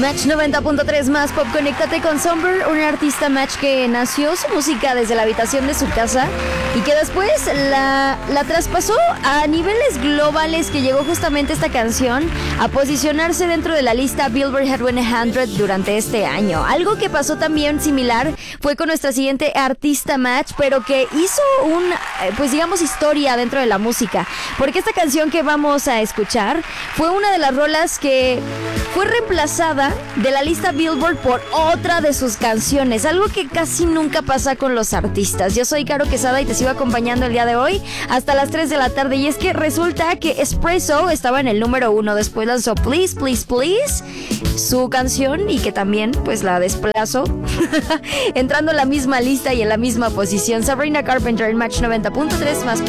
Match 90.3 más pop, conéctate con Somber, un artista Match que nació su música desde la habitación de su casa y que después la traspasó a niveles globales, que llegó justamente esta canción a posicionarse dentro de la lista Billboard Hot 100 durante este año. Algo que pasó también similar fue con nuestra siguiente artista Match, pero que hizo pues digamos historia dentro de la música, porque esta canción que vamos a escuchar fue una de las rolas que fue reemplazada de la lista Billboard por otra de sus canciones, algo que casi nunca pasa con los artistas. Yo soy Caro Quesada y te sigo acompañando el día de hoy hasta las 3 de la tarde, y es que resulta que Espresso estaba en el número 1, después lanzó Please, Please, Please, su canción, y que también pues la desplazó entrando en la misma lista y en la misma posición. Sabrina Carpenter en Match 90.3 más.